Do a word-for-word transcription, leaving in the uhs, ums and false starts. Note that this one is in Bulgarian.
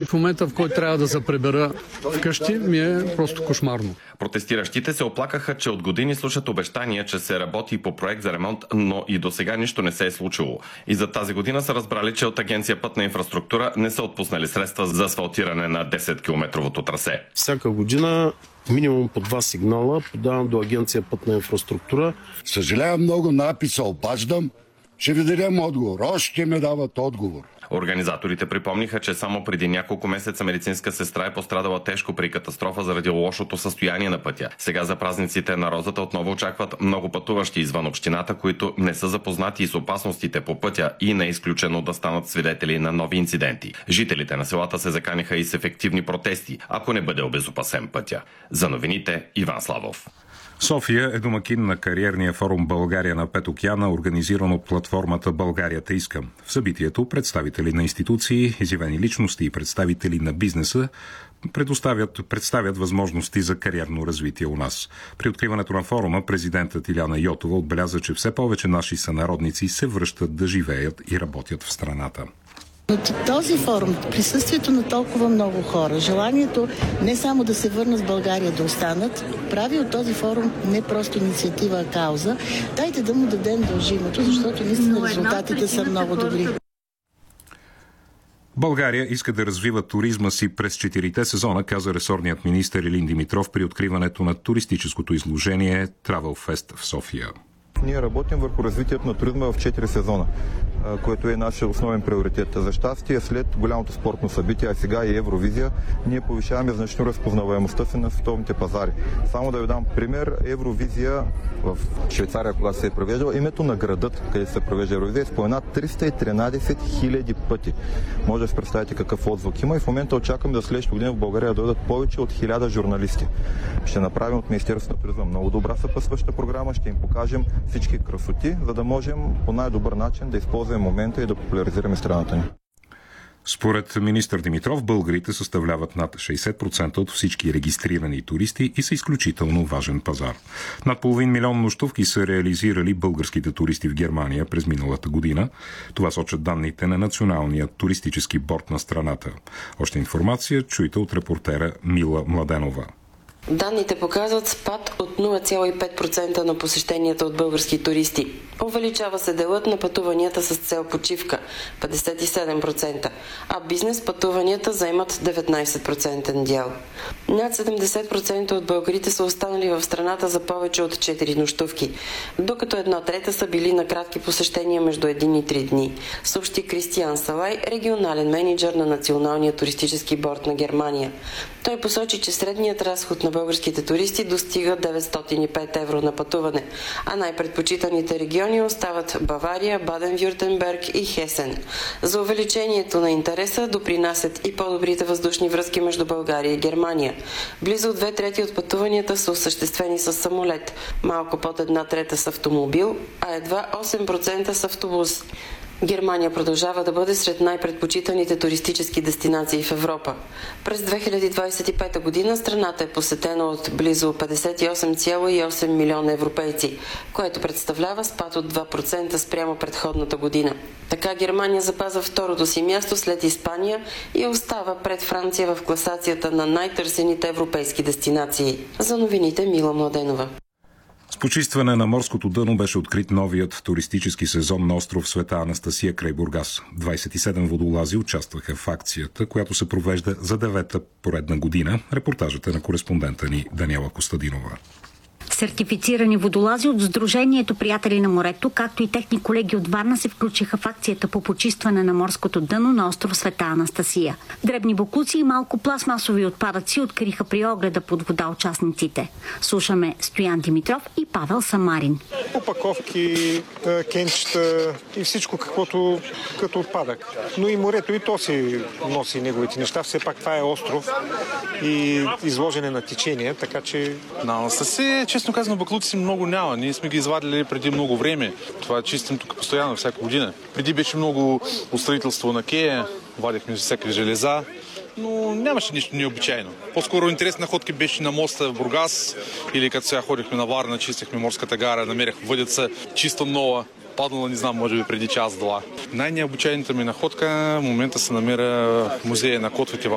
В момента, в който трябва да се прибера вкъщи, ми е просто кошмарно. Протестиращите се оплакаха, че от години слушат обещания, че се работи по проект за ремонт, но и до сега нищо не се е случило. И за тази година са разбрали, че от Агенция Пътна инфраструктура не са отпуснали средства за асфалтиране на десет-километровото трасе. Всяка година минимум по два сигнала подавам до Агенция Пътна инфраструктура. Съжалявам много, написа обаждам. Ще ви дадем отговор. Още ме дават отговор. Организаторите припомниха, че само преди няколко месеца медицинска сестра е пострадала тежко при катастрофа заради лошото състояние на пътя. Сега за празниците на Розата отново очакват много пътуващи извън общината, които не са запознати с опасностите по пътя и не е изключено да станат свидетели на нови инциденти. Жителите на селата се заканиха и с ефективни протести, ако не бъде обезопасен пътя. За новините Иван Славов. София е домакин на кариерния форум България на пет океана, организиран от платформата България те иска. В събитието представители на институции, изявени личности и представители на бизнеса предоставят, представят възможности за кариерно развитие у нас. При откриването на форума президентът Иляна Йотова отбеляза, че все повече наши сънародници се връщат да живеят и работят в страната. От този форум, присъствието на толкова много хора, желанието не само да се върнат в България, да останат, прави от този форум не просто инициатива, а кауза. Дайте да му дадем дължимото, защото наистина резултатите са много добри. България иска да развива туризма си през четирите сезона, каза ресорният министър Илин Димитров при откриването на туристическото изложение Travel Fest в София. Ние работим върху развитието на туризма в четири сезона, което е нашия основен приоритет. За щастие, след голямото спортно събитие, а сега и Евровизия, ние повишаваме значително разпознаваемостта си на световните пазари. Само да ви дам пример, Евровизия в Швейцария, когато се е провеждала, името на градът, където се провежда Евровизия, е спомена триста и тринадесет хиляди пъти. Може да се представите какъв отзвук има и в момента очакваме за следващата година в България да дойдат повече от хиляда журналисти. Ще направим от Министерството на туризма много добра съпътстваща програма, ще им покажем всички красоти, за да можем по най-добър начин да използваме момента и да популяризираме страната ни. Според министър Димитров, българите съставляват над шейсет процента от всички регистрирани туристи и са изключително важен пазар. Над половин милион нощувки са реализирали българските туристи в Германия през миналата година. Това сочат данните на Националния туристически борд на страната. Още информация чуйте от репортера Мила Младенова. Данните показват спад от нула цяло и пет процента на посещенията от български туристи. Увеличава се делът на пътуванията с цел почивка – петдесет и седем процента, а бизнес пътуванията заемат деветнадесет процента дял. Над седемдесет процента от българите са останали в страната за повече от четири нощувки, докато една трета са били на кратки посещения между един и три дни, съобщи Кристиан Салай, регионален мениджър на Националния туристически борд на Германия. Той посочи, че средният разход на българските туристи достига деветстотин и пет евро на пътуване, а най-предпочитаните региони остават Бавария, Баден-Вюртенберг и Хесен. За увеличението на интереса допринасят и по-добрите въздушни връзки между България и Германия. Близо две трети от пътуванията са осъществени с самолет, малко под една трета с автомобил, а едва осем процента с автобус. Германия продължава да бъде сред най-предпочитаните туристически дестинации в Европа. През две хиляди двадесет и пета година страната е посетена от близо петдесет и осем цяло и осем милиона европейци, което представлява спад от два процента спрямо предходната година. Така Германия запазва второто си място след Испания и остава пред Франция в класацията на най-търсените европейски дестинации. За новините Мила Младенова. С почистване на морското дъно беше открит новият туристически сезон на остров Света Анастасия край Бургас. двадесет и седем водолази участваха в акцията, която се провежда за девета поредна година. Репортажът е на кореспондента ни Даниела Костадинова. Сертифицирани водолази от Сдружението Приятели на морето, както и техни колеги от Варна се включиха в акцията по почистване на морското дъно на остров Света Анастасия. Дребни боклуци и малко пластмасови отпадъци откриха при огледа под вода участниците. Слушаме Стоян Димитров и Павел Самарин. Опаковки, кенчета и всичко каквото като отпадък. Но и морето и то си носи неговите неща. Все пак това е остров и изложене на течение, така че... На Анастасия, честно казано, баклуци много няма. Ние сме ги извадили преди много време. Това чистим тук постоянно, всяка година. Преди беше много строителство на кея, вадихме всякакви железа, но нямаше нищо необичайно. По-скоро интересна находка беше на моста в Бургас или като сега ходихме на Варна, чистихме морската гара, намерях въдица чисто нова. Паднала, не знам, може би преди час-два. Най-необичайната ми находка в момента се намира в музея на котвите в